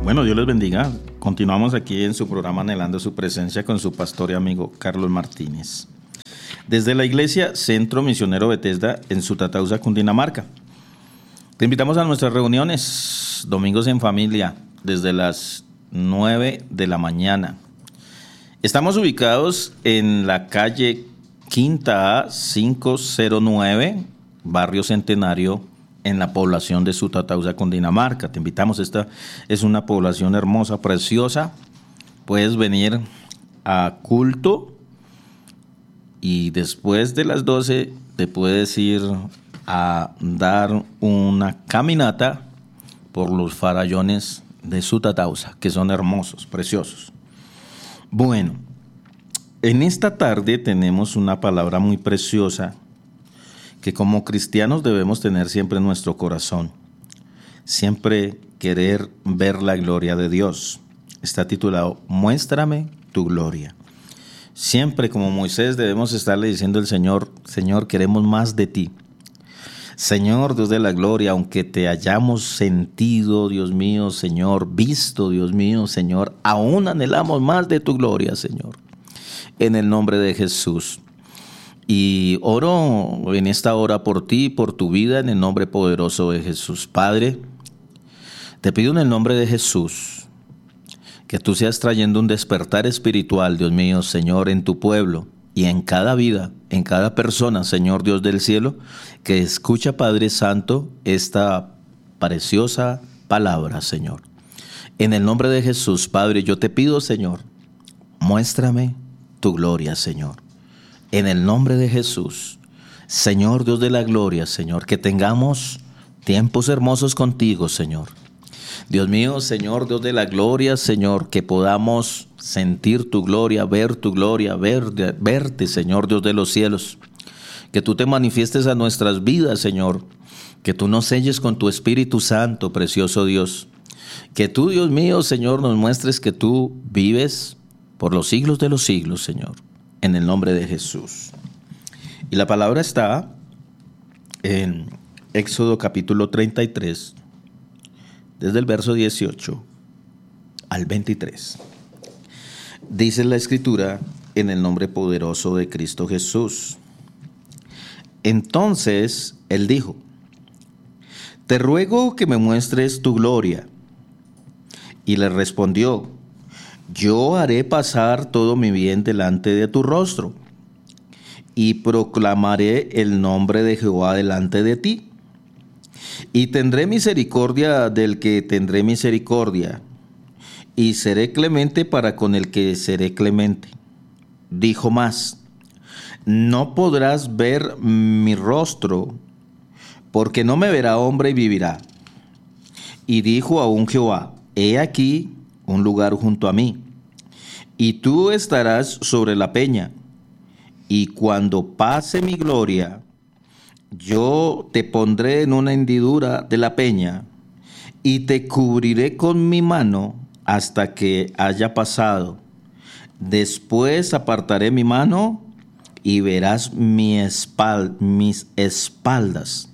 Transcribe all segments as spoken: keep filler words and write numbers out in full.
Bueno, Dios les bendiga. Continuamos aquí en su programa Anhelando su presencia con su pastor y amigo Carlos Martínez. Desde la iglesia Centro Misionero Bethesda en Sutatausa, Cundinamarca. Te invitamos a nuestras reuniones, domingos en familia, desde las nueve de la mañana. Estamos ubicados en la calle Quinta A quinientos nueve, Barrio Centenario, en la población de Sutatausa, Cundinamarca. Te invitamos, esta es una población hermosa, preciosa. Puedes venir a culto y después de las doce te puedes ir a dar una caminata por los farallones de Sutatausa, que son hermosos, preciosos. Bueno, en esta tarde tenemos una palabra muy preciosa que como cristianos debemos tener siempre en nuestro corazón. Siempre querer ver la gloria de Dios. Está titulado Muéstrame tu gloria. Siempre como Moisés debemos estarle diciendo al Señor, Señor, queremos más de ti. Señor, Dios de la gloria, aunque te hayamos sentido, Dios mío, Señor, visto, Dios mío, Señor, aún anhelamos más de tu gloria, Señor. En el nombre de Jesús. Y oro en esta hora por ti, por tu vida, en el nombre poderoso de Jesús. Padre, te pido en el nombre de Jesús que tú seas trayendo un despertar espiritual, Dios mío, Señor, en tu pueblo y en cada vida, en cada persona, Señor Dios del cielo, que escucha, Padre Santo, esta preciosa palabra, Señor. En el nombre de Jesús, Padre, yo te pido, Señor, muéstrame tu gloria, Señor. En el nombre de Jesús, Señor Dios de la gloria, Señor, que tengamos tiempos hermosos contigo, Señor. Dios mío, Señor Dios de la gloria, Señor, que podamos sentir tu gloria, ver tu gloria, ver, verte, Señor Dios de los cielos. Que tú te manifiestes a nuestras vidas, Señor. Que tú nos selles con tu Espíritu Santo, precioso Dios. Que tú, Dios mío, Señor, nos muestres que tú vives por los siglos de los siglos, Señor. En el nombre de Jesús. Y la palabra está en Éxodo capítulo treinta y tres, desde el verso dieciocho al veintitrés. Dice la Escritura en el nombre poderoso de Cristo Jesús. Entonces él dijo: Te ruego que me muestres tu gloria. Y le respondió: Yo haré pasar todo mi bien delante de tu rostro, y proclamaré el nombre de Jehová delante de ti. Y tendré misericordia del que tendré misericordia, y seré clemente para con el que seré clemente. Dijo más: No podrás ver mi rostro, porque no me verá hombre y vivirá. Y dijo aún Jehová: He aquí un lugar junto a mí, y tú estarás sobre la peña, y cuando pase mi gloria, yo te pondré en una hendidura de la peña, y te cubriré con mi mano hasta que haya pasado. Después apartaré mi mano, y verás mi espal- mis espaldas,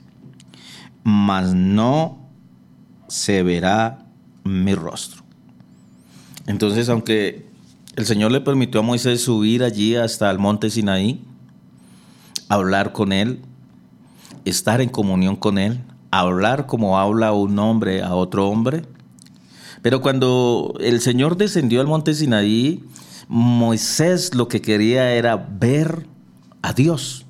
mas no se verá mi rostro. Entonces, aunque el Señor le permitió a Moisés subir allí hasta el monte Sinaí, hablar con él, estar en comunión con él, hablar como habla un hombre a otro hombre, pero cuando el Señor descendió al monte Sinaí, Moisés lo que quería era ver a Dios,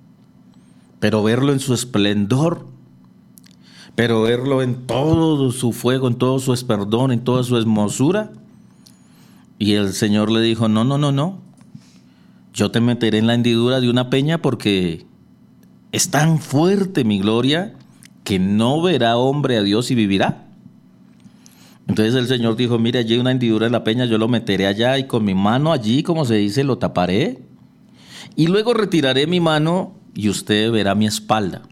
pero verlo en su esplendor, pero verlo en todo su fuego, en todo su esplendor, en toda su hermosura. Y el Señor le dijo: no, no, no, no. Yo te meteré en la hendidura de una peña porque es tan fuerte mi gloria que no verá hombre a Dios y vivirá. Entonces el Señor dijo: mire, allí hay una hendidura en la peña, yo lo meteré allá y con mi mano allí, como se dice, lo taparé. Y luego retiraré mi mano y usted verá mi espalda.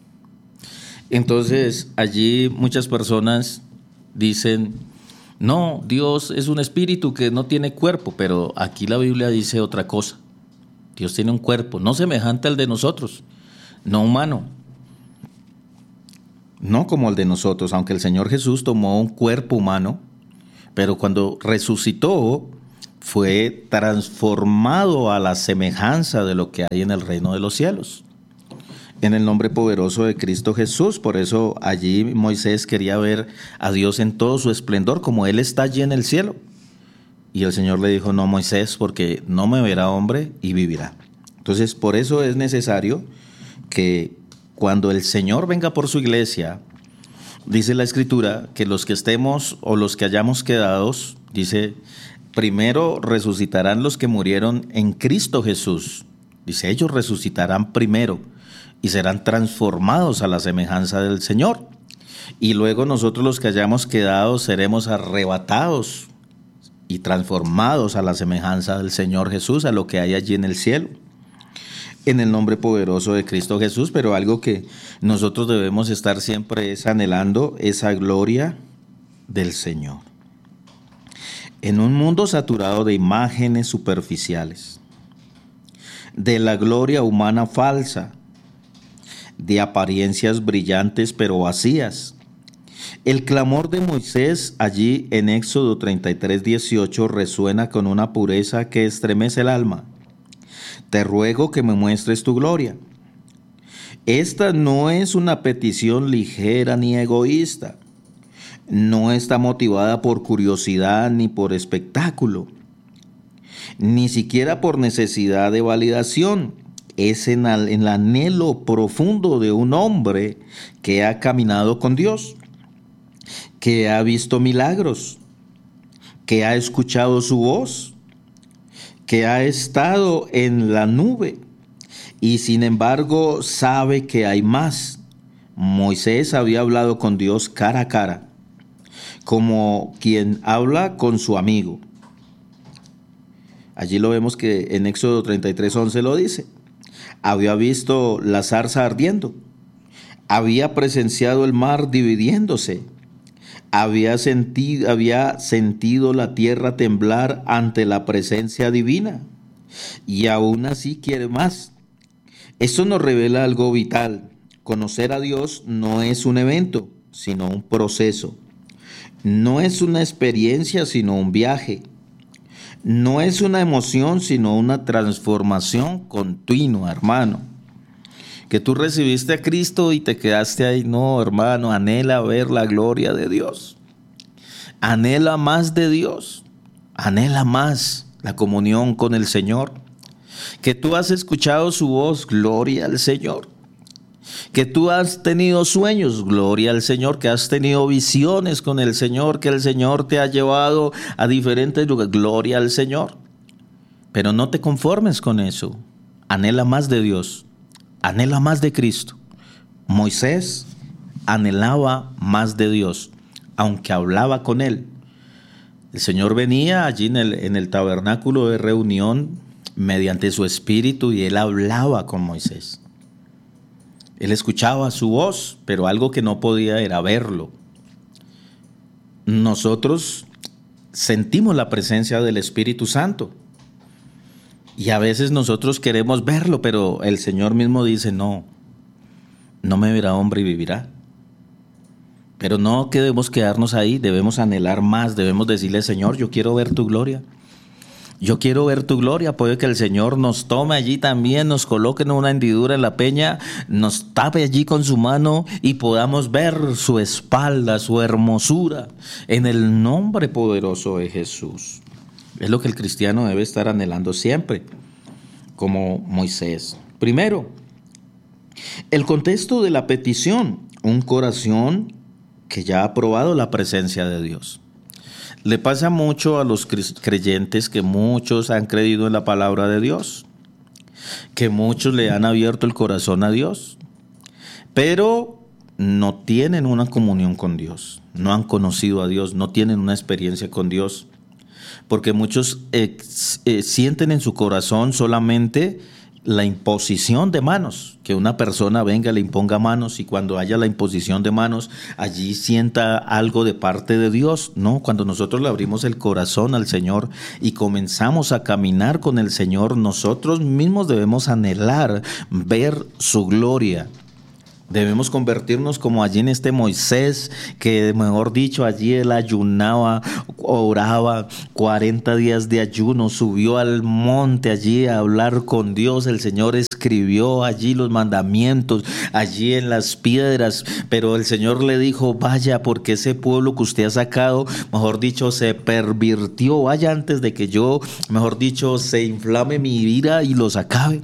Entonces allí muchas personas dicen: no, Dios es un espíritu que no tiene cuerpo, pero aquí la Biblia dice otra cosa. Dios tiene un cuerpo, no semejante al de nosotros, no humano, no como el de nosotros, aunque el Señor Jesús tomó un cuerpo humano, pero cuando resucitó fue transformado a la semejanza de lo que hay en el reino de los cielos. En el nombre poderoso de Cristo Jesús. Por eso allí Moisés quería ver a Dios en todo su esplendor, como Él está allí en el cielo. Y el Señor le dijo, no, Moisés, porque no me verá hombre y vivirá. Entonces, por eso es necesario que cuando el Señor venga por su iglesia, dice la Escritura, que los que estemos o los que hayamos quedado, dice, primero resucitarán los que murieron en Cristo Jesús. Dice, ellos resucitarán primero y serán transformados a la semejanza del Señor. Y luego nosotros los que hayamos quedado seremos arrebatados y transformados a la semejanza del Señor Jesús, a lo que hay allí en el cielo, en el nombre poderoso de Cristo Jesús. Pero algo que nosotros debemos estar siempre es anhelando esa gloria del Señor. En un mundo saturado de imágenes superficiales, de la gloria humana falsa, de apariencias brillantes pero vacías, el clamor de Moisés allí en Éxodo treinta y tres, dieciocho resuena con una pureza que estremece el alma. Te ruego que me muestres tu gloria. Esta no es una petición ligera ni egoísta. No está motivada por curiosidad ni por espectáculo, ni siquiera por necesidad de validación. Es en el anhelo profundo de un hombre que ha caminado con Dios, que ha visto milagros, que ha escuchado su voz, que ha estado en la nube y sin embargo sabe que hay más. Moisés había hablado con Dios cara a cara, como quien habla con su amigo. Allí lo vemos que en Éxodo treinta y tres, once lo dice. Había visto la zarza ardiendo, había presenciado el mar dividiéndose, había sentido, había sentido la tierra temblar ante la presencia divina, y aún así quiere más. Esto nos revela algo vital. Conocer a Dios no es un evento, sino un proceso. No es una experiencia, sino un viaje. No es una emoción, sino una transformación continua, hermano. Que tú recibiste a Cristo y te quedaste ahí. No, hermano, anhela ver la gloria de Dios. Anhela más de Dios. Anhela más la comunión con el Señor. Que tú has escuchado su voz, gloria al Señor. Que tú has tenido sueños, gloria al Señor. Que has tenido visiones con el Señor, que el Señor te ha llevado a diferentes lugares, gloria al Señor. Pero no te conformes con eso. Anhela más de Dios. Anhela más de Cristo. Moisés anhelaba más de Dios, aunque hablaba con él. El Señor venía allí en el, en el tabernáculo de reunión mediante su espíritu y él hablaba con Moisés. Él escuchaba su voz, pero algo que no podía era verlo. Nosotros sentimos la presencia del Espíritu Santo. Y a veces nosotros queremos verlo, pero el Señor mismo dice, no, no me verá hombre y vivirá. Pero no debemos quedarnos ahí, debemos anhelar más, debemos decirle, Señor, yo quiero ver tu gloria. Yo quiero ver tu gloria. Puede que el Señor nos tome allí también, nos coloque en una hendidura en la peña, nos tape allí con su mano y podamos ver su espalda, su hermosura, en el nombre poderoso de Jesús. Es lo que el cristiano debe estar anhelando siempre, como Moisés. Primero, el contexto de la petición, un corazón que ya ha probado la presencia de Dios. Le pasa mucho a los creyentes que muchos han creído en la palabra de Dios, que muchos le han abierto el corazón a Dios, pero no tienen una comunión con Dios, no han conocido a Dios, no tienen una experiencia con Dios. Porque muchos eh, eh, sienten en su corazón solamente la imposición de manos, que una persona venga, le imponga manos y cuando haya la imposición de manos, allí sienta algo de parte de Dios. No, cuando nosotros le abrimos el corazón al Señor y comenzamos a caminar con el Señor, nosotros mismos debemos anhelar ver su gloria. Debemos convertirnos como allí en este Moisés, que mejor dicho, allí él ayunaba, oraba, cuarenta días de ayuno, subió al monte allí a hablar con Dios. El Señor escribió allí los mandamientos, allí en las piedras, pero el Señor le dijo, vaya, porque ese pueblo que usted ha sacado, mejor dicho, se pervirtió, vaya antes de que yo, mejor dicho, se inflame mi ira y los acabe.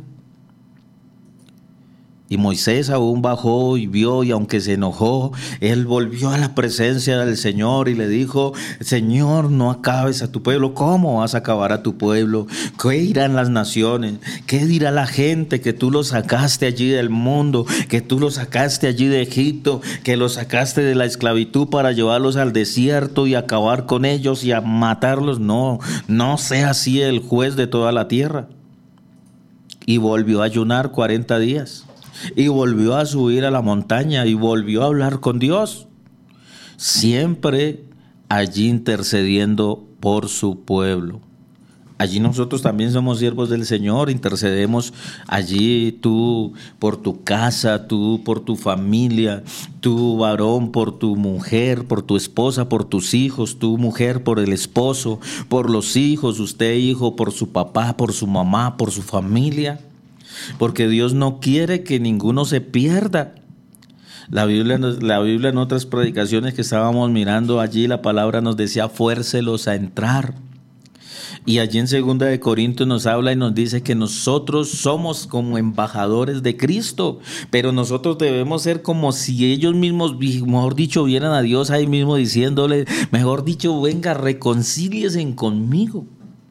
Y Moisés aún bajó y vio, y aunque se enojó, él volvió a la presencia del Señor y le dijo, Señor, no acabes a tu pueblo. ¿Cómo vas a acabar a tu pueblo? ¿Qué dirán las naciones? ¿Qué dirá la gente que tú los sacaste allí del mundo? Que tú los sacaste allí de Egipto, que los sacaste de la esclavitud para llevarlos al desierto y acabar con ellos y a matarlos. No, no sea así el juez de toda la tierra. Y volvió a ayunar cuarenta días. Y volvió a subir a la montaña y volvió a hablar con Dios, siempre allí intercediendo por su pueblo. Allí nosotros también somos siervos del Señor, intercedemos allí tú por tu casa, tú por tu familia, tú varón por tu mujer, por tu esposa, por tus hijos, tú mujer por el esposo, por los hijos, usted hijo por su papá, por su mamá, por su familia. Porque Dios no quiere que ninguno se pierda. La Biblia, la Biblia en otras predicaciones que estábamos mirando allí, la palabra nos decía, fuércelos a entrar. Y allí en segunda de Corintios nos habla y nos dice que nosotros somos como embajadores de Cristo, pero nosotros debemos ser como si ellos mismos, mejor dicho, vieran a Dios ahí mismo diciéndole, mejor dicho, venga, reconcíliesen conmigo.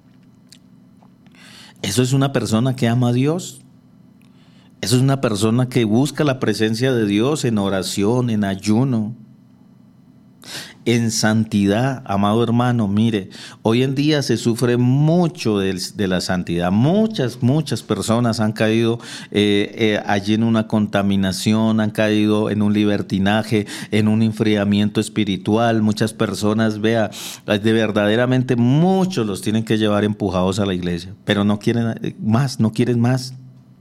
Eso es una persona que ama a Dios. Eso es una persona que busca la presencia de Dios en oración, en ayuno, en santidad. Amado hermano, mire, hoy en día se sufre mucho de, de la santidad. Muchas, muchas personas han caído eh, eh, allí en una contaminación, han caído en un libertinaje, en un enfriamiento espiritual. Muchas personas, vea, de verdaderamente muchos los tienen que llevar empujados a la iglesia, pero no quieren más, no quieren más.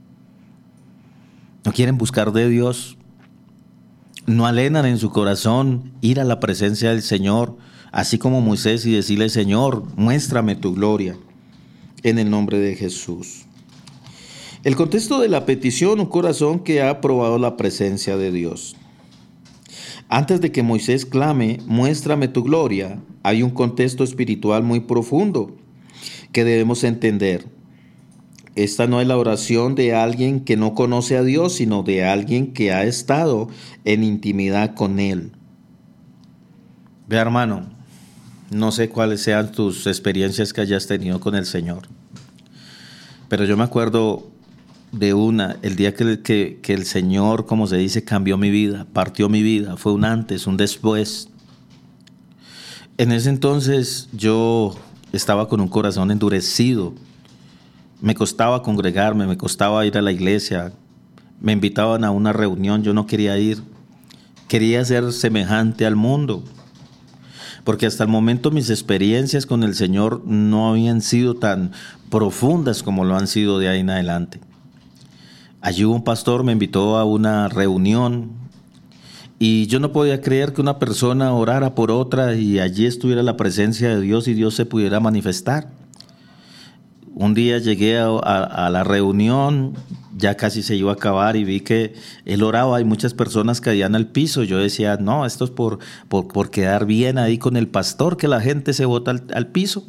No quieren buscar de Dios, no alenan en su corazón ir a la presencia del Señor, así como Moisés, y decirle, Señor, muéstrame tu gloria, en el nombre de Jesús. El contexto de la petición, un corazón que ha probado la presencia de Dios. Antes de que Moisés clame, muéstrame tu gloria, hay un contexto espiritual muy profundo que debemos entender. Esta no es la oración de alguien que no conoce a Dios, sino de alguien que ha estado en intimidad con Él. Ve, hermano, no sé cuáles sean tus experiencias que hayas tenido con el Señor, pero yo me acuerdo de una, el día que, que, que el Señor, como se dice, cambió mi vida, partió mi vida, fue un antes, un después. En ese entonces yo estaba con un corazón endurecido. Me costaba congregarme, me costaba ir a la iglesia, me invitaban a una reunión, yo no quería ir, quería ser semejante al mundo, porque hasta el momento mis experiencias con el Señor no habían sido tan profundas como lo han sido de ahí en adelante. Allí un pastor me invitó a una reunión y yo no podía creer que una persona orara por otra y allí estuviera la presencia de Dios y Dios se pudiera manifestar. Un día llegué a, a, a la reunión, ya casi se iba a acabar y vi que él oraba y muchas personas caían al piso. Yo decía, no, esto es por, por, por quedar bien ahí con el pastor, que la gente se bota al, al piso.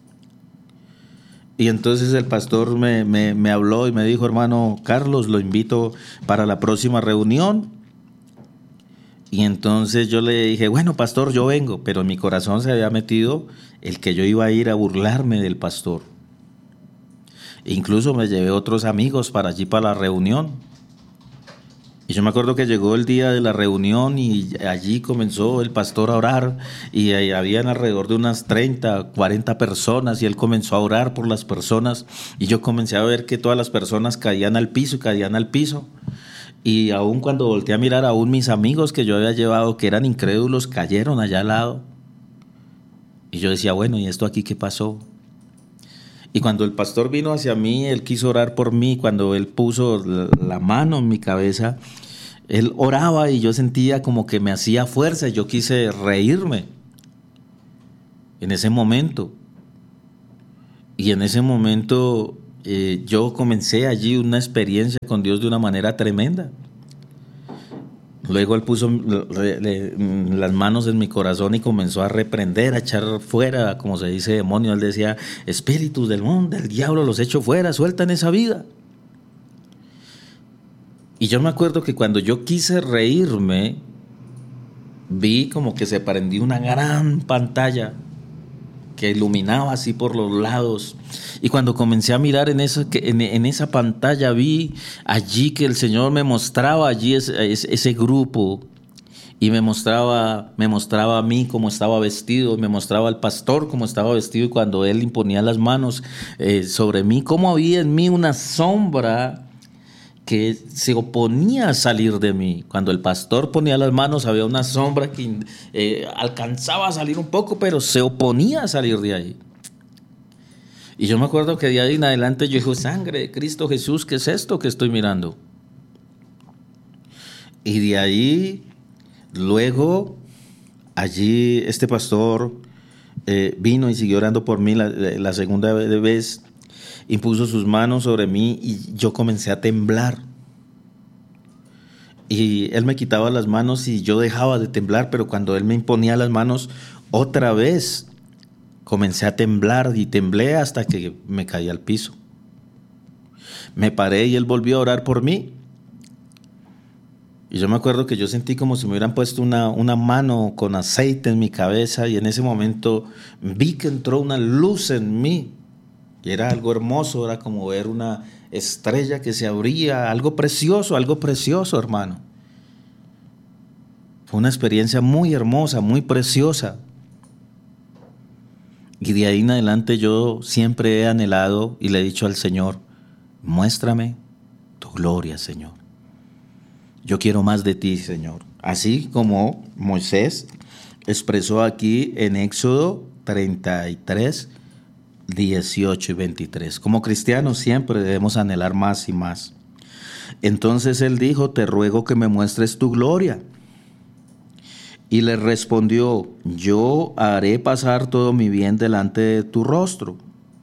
Y entonces el pastor me, me, me habló y me dijo, hermano Carlos, lo invito para la próxima reunión. Y entonces yo le dije, bueno, pastor, yo vengo, pero en mi corazón se había metido el que yo iba a ir a burlarme del pastor. Incluso me llevé otros amigos para allí, para la reunión. Y yo me acuerdo que llegó el día de la reunión y allí comenzó el pastor a orar y habían alrededor de unas treinta, cuarenta personas y él comenzó a orar por las personas y yo comencé a ver que todas las personas caían al piso, caían al piso. Y aún cuando volteé a mirar, aún mis amigos que yo había llevado, que eran incrédulos, cayeron allá al lado. Y yo decía, bueno, ¿y esto aquí qué pasó? Y cuando el pastor vino hacia mí, él quiso orar por mí. Cuando él puso la mano en mi cabeza, Él oraba y yo sentía como que me hacía fuerza. Yo quise reírme en ese momento. Y en ese momento eh, yo comencé allí una experiencia con Dios de una manera tremenda. Luego Él puso le, le, las manos en mi corazón y comenzó a reprender, a echar fuera, como se dice, demonio. Él decía, espíritus del mundo, del diablo, los echo fuera, sueltan esa vida. Y yo me acuerdo que cuando yo quise reírme, vi como que se prendió una gran pantalla que iluminaba así por los lados. Y cuando comencé a mirar en esa, en, en esa pantalla, vi allí que el Señor me mostraba allí ese, ese grupo. Y me mostraba, me mostraba a mí cómo estaba vestido, me mostraba al pastor cómo estaba vestido. Y cuando él imponía las manos eh, sobre mí, cómo había en mí una sombra que se oponía a salir de mí. Cuando el pastor ponía las manos, había una sombra que eh, alcanzaba a salir un poco, pero se oponía a salir de ahí. Y yo me acuerdo que de ahí en adelante yo dije, sangre de Cristo Jesús, ¿qué es esto que estoy mirando? Y de ahí, luego, allí este pastor eh, vino y siguió orando por mí la, la segunda vez. Impuso sus manos sobre mí y yo comencé a temblar. Y él me quitaba las manos y yo dejaba de temblar, pero cuando él me imponía las manos, otra vez comencé a temblar y temblé hasta que me caí al piso. Me paré y él volvió a orar por mí. Y yo me acuerdo que yo sentí como si me hubieran puesto una, una mano con aceite en mi cabeza, y en ese momento vi que entró una luz en mí. Y era algo hermoso, era como ver una estrella que se abría, algo precioso, algo precioso, hermano. Fue una experiencia muy hermosa, muy preciosa. Y de ahí en adelante yo siempre he anhelado y le he dicho al Señor, muéstrame tu gloria, Señor. Yo quiero más de ti, Señor. Así como Moisés expresó aquí en Éxodo treinta y tres, dieciocho y veintitrés. Como cristianos siempre debemos anhelar más y más. Entonces él dijo, te ruego que me muestres tu gloria. Y le respondió, yo haré pasar todo mi bien delante de tu rostro.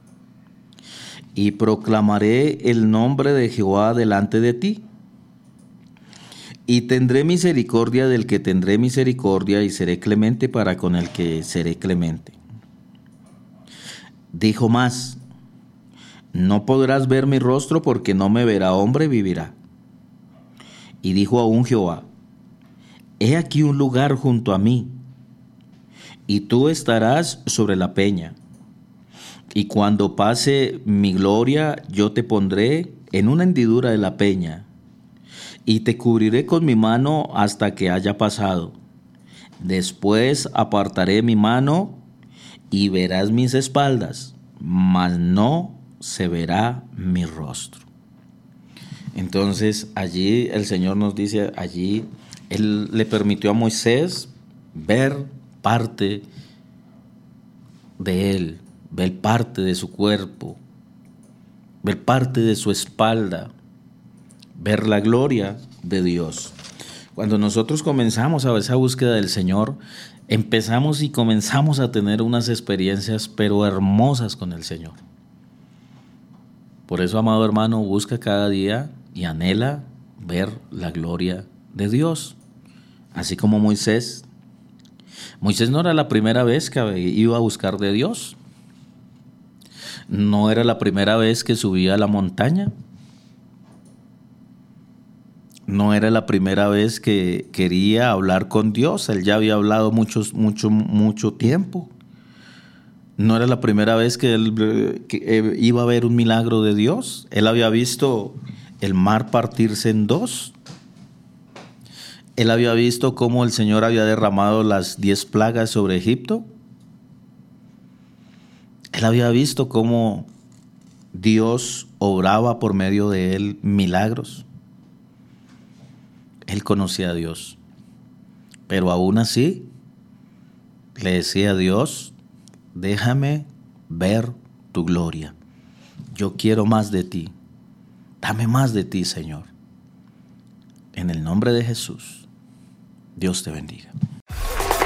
Y proclamaré el nombre de Jehová delante de ti. Y tendré misericordia del que tendré misericordia, y seré clemente para con el que seré clemente. Dijo más, no podrás ver mi rostro, porque no me verá hombre, vivirá. Y dijo aún Jehová, he aquí un lugar junto a mí, y tú estarás sobre la peña. Y cuando pase mi gloria, yo te pondré en una hendidura de la peña, y te cubriré con mi mano hasta que haya pasado. Después apartaré mi mano, y verás mis espaldas, mas no se verá mi rostro. Entonces allí el Señor nos dice, allí Él le permitió a Moisés ver parte de Él, ver parte de su cuerpo, ver parte de su espalda, ver la gloria de Dios. Cuando nosotros comenzamos a esa búsqueda del Señor, empezamos y comenzamos a tener unas experiencias pero hermosas con el Señor. Por eso, amado hermano, busca cada día y anhela ver la gloria de Dios. Así como Moisés. Moisés no era la primera vez que iba a buscar de Dios. No era la primera vez que subía a la montaña. No era la primera vez que quería hablar con Dios. Él ya había hablado muchos, mucho, mucho tiempo. No era la primera vez que él que iba a ver un milagro de Dios. Él había visto el mar partirse en dos. Él había visto cómo el Señor había derramado las diez plagas sobre Egipto. Él había visto cómo Dios obraba por medio de él milagros. Él conocía a Dios, pero aún así le decía a Dios, déjame ver tu gloria. Yo quiero más de ti. Dame más de ti, Señor. En el nombre de Jesús, Dios te bendiga.